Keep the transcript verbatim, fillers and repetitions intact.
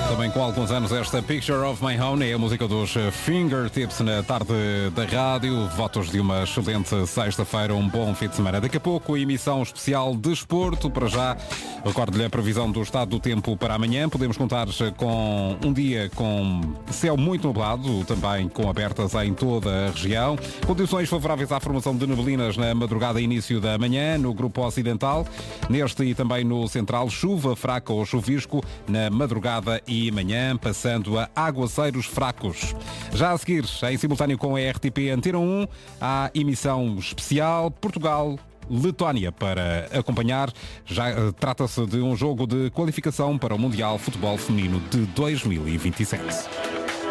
Também com alguns anos esta Picture of My Own é a música dos Fingertips na tarde da rádio. Votos de uma excelente sexta-feira, um bom fim de semana. Daqui a pouco a emissão especial de Desporto. Para já, recordo-lhe a previsão do estado do tempo para amanhã. Podemos contar com um dia com céu muito nublado, também com abertas em toda a região. Condições favoráveis à formação de neblinas na madrugada e início da manhã, no grupo ocidental. Neste e também no central, chuva fraca ou chuvisco na madrugada e manhã, passando a aguaceiros fracos. Já a seguir, em simultâneo com a R T P Antena um, há emissão especial Portugal-Letónia para acompanhar. Já uh, trata-se de um jogo de qualificação para o Mundial Futebol Feminino de dois mil e vinte e sete.